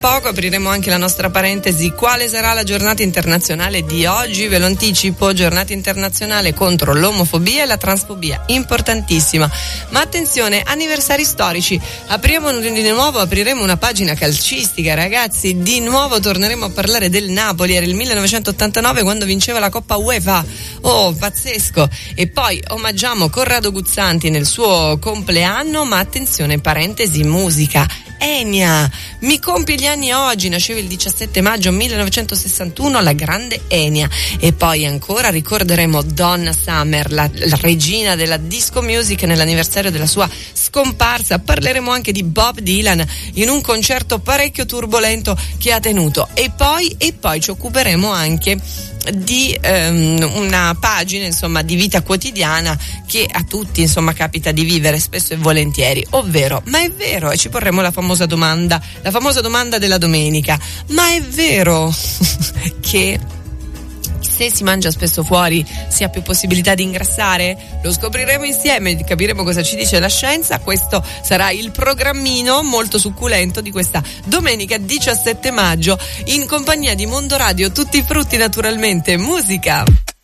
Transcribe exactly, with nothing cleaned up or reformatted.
Poco apriremo anche la nostra parentesi. Quale sarà la giornata internazionale di oggi? Ve lo anticipo: giornata internazionale contro l'omofobia e la transfobia, importantissima. Ma attenzione, anniversari storici. Apriamo di nuovo, apriremo una pagina calcistica, ragazzi. Di nuovo torneremo a parlare del Napoli. Era il millenovecentottantanove quando vinceva la Coppa UEFA. Oh, pazzesco. E poi omaggiamo Corrado Guzzanti nel suo compleanno. Ma attenzione, parentesi, musica. Enya, mi compie gli anni oggi, nasceva il diciassette maggio millenovecentosessantuno, la grande Enya. E poi ancora ricorderemo Donna Summer, la, la regina della disco music, nell'anniversario della sua scomparsa. Parleremo anche di Bob Dylan in un concerto parecchio turbolento che ha tenuto. E poi, e poi ci occuperemo anche di um, una pagina, insomma, di vita quotidiana che a tutti, insomma, capita di vivere spesso e volentieri, ovvero: ma è vero? E ci porremo la famosa domanda, la famosa domanda della domenica: ma è vero che se si mangia spesso fuori si ha più possibilità di ingrassare? Lo scopriremo insieme, capiremo cosa ci dice la scienza. Questo sarà il programmino molto succulento di questa domenica diciassette maggio, in compagnia di Mondo Radio, tutti i frutti, naturalmente, musica.